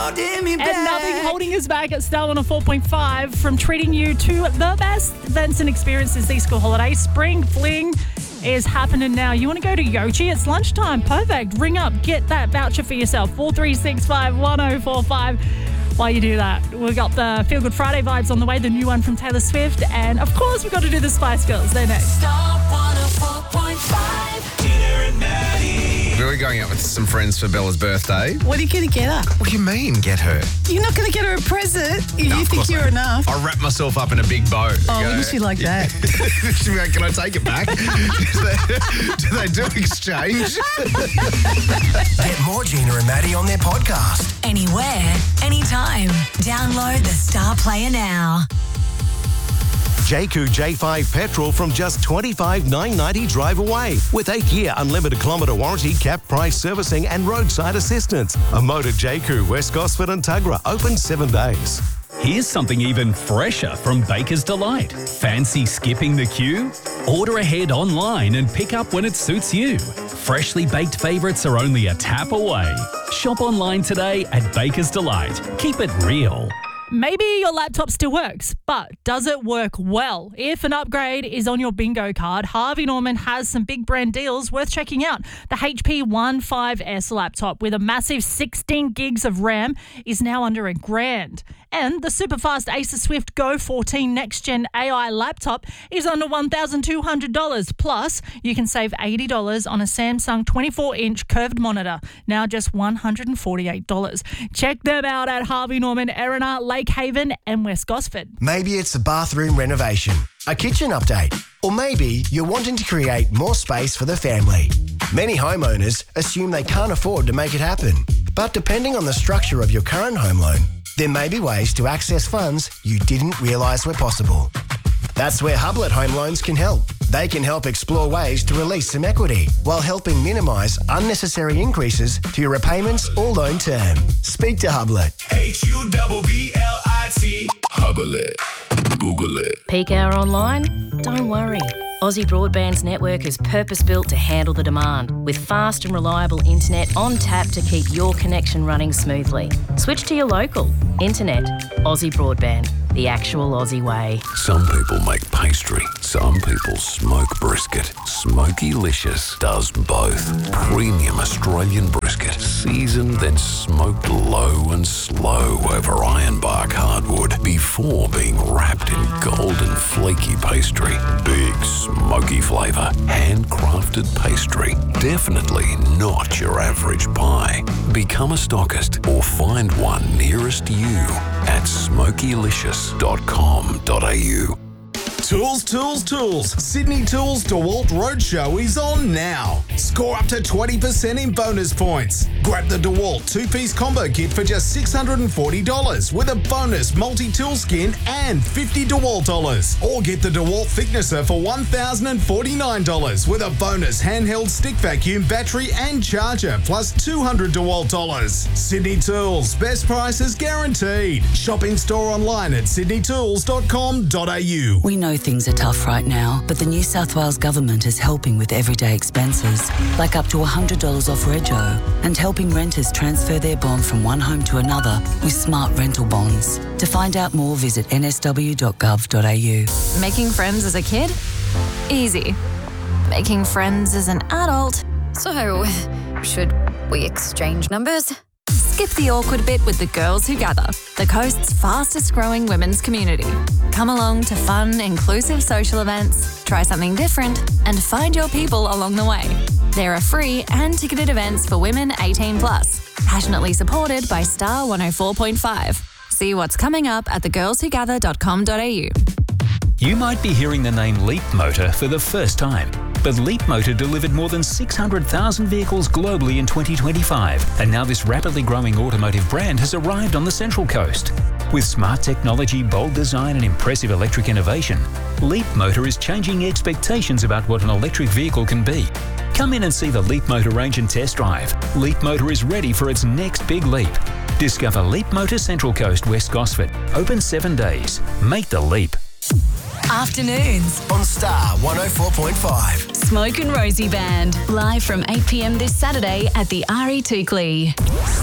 And nothing holding us back at Star 104.5 from treating you to the best events and experiences this school holiday. Spring Fling is happening now. You want to go to Yochi? It's lunchtime. Perfect. Ring up. Get that voucher for yourself. 4365 1045. While you do that, we've got the Feel Good Friday vibes on the way, the new one from Taylor Swift. And, of course, we've got to do the Spice Girls. They're next. Star 104.5. Dinner and Maddie. We were going out with some friends for Bella's birthday. What are you going to get her? What do you mean, get her? You're not going to get her a present. You No, of think course you're not. enough. I wrap myself up in a big bow. Oh, wouldn't she like that? She'll be like, can I take it back? do they do exchange? Get more Gina and Maddie on their podcast. Anywhere, anytime. Download the Star Player now. JQ J5 Petrol from just $25,990 drive away with 8-year unlimited kilometre warranty, cap price servicing and roadside assistance. A motor JQ, West Gosford and Tuggerah, open 7 days. Here's something even fresher from Baker's Delight. Fancy skipping the queue? Order ahead online and pick up when it suits you. Freshly baked favourites are only a tap away. Shop online today at Baker's Delight. Keep it real. Maybe your laptop still works, but does it work well? If an upgrade is on your bingo card, Harvey Norman has some big brand deals worth checking out. The HP One 5S laptop with a massive 16 gigs of RAM is now under $1,000. And the super fast Acer Swift Go 14 next-gen AI laptop is under $1,200. Plus, you can save $80 on a Samsung 24-inch curved monitor, now just $148. Check them out at Harvey Norman, Erina, Lake Haven and West Gosford. Maybe it's a bathroom renovation, a kitchen update, or maybe you're wanting to create more space for the family. Many homeowners assume they can't afford to make it happen. But depending on the structure of your current home loan, there may be ways to access funds you didn't realise were possible. That's where Hublet Home Loans can help. They can help explore ways to release some equity while helping minimise unnecessary increases to your repayments or loan term. Speak to Hublet. HUBBLIT. Hublet. Google it. Peak hour online? Don't worry. Aussie Broadband's network is purpose-built to handle the demand, with fast and reliable internet on tap to keep your connection running smoothly. Switch to your local. Internet. Aussie Broadband. The actual Aussie way. Some people make pastry. Some people smoke brisket. Smokey-licious does both. Premium Australian brisket. Seasoned, then smoked low and slow over ironbark hardwood before being wrapped in golden flaky pastry. Big smoky flavour. Handcrafted pastry. Definitely not your average pie. Become a stockist or find one nearest you at smokylicious.com.au. Tools, Tools, Tools. Sydney Tools DeWalt Roadshow is on now. Score up to 20% in bonus points. Grab the DeWalt 2-piece combo kit for just $640 with a bonus multi-tool skin and $50 DeWalt dollars. Or get the DeWalt thicknesser for $1,049 with a bonus handheld stick vacuum battery and charger plus $200 DeWalt dollars. Sydney Tools, best prices guaranteed. Shop in store online at sydneytools.com.au. We know things are tough right now, but the New South Wales Government is helping with everyday expenses, like up to $100 off rego, and helping renters transfer their bond from one home to another with smart rental bonds. To find out more, visit nsw.gov.au. Making friends as a kid? Easy. Making friends as an adult? So, should we exchange numbers? Skip the awkward bit with the Girls Who Gather, the coast's fastest growing women's community. Come along to fun, inclusive social events, try something different, and find your people along the way. There are free and ticketed events for women 18 plus, passionately supported by Star 104.5. See what's coming up at thegirlswhogather.com.au. You might be hearing the name Leap Motor for the first time. But Leap Motor delivered more than 600,000 vehicles globally in 2025, and now this rapidly growing automotive brand has arrived on the Central Coast. With smart technology, bold design and impressive electric innovation, Leap Motor is changing expectations about what an electric vehicle can be. Come in and see the Leap Motor range and test drive. Leap Motor is ready for its next big leap. Discover Leap Motor Central Coast, West Gosford. Open 7 days. Make the leap. Afternoons on Star 104.5. Smoke and Rosie Band, live from 8 p.m. this Saturday at the RE Toukley.